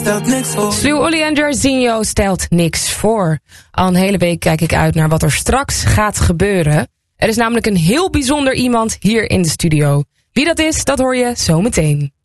stelt niks voor. Sluw Olly en Jarzinho stelt niks voor. Al een hele week kijk ik uit naar wat er straks gaat gebeuren. Er is namelijk een heel bijzonder iemand hier in de studio. Wie dat is, dat hoor je zo meteen.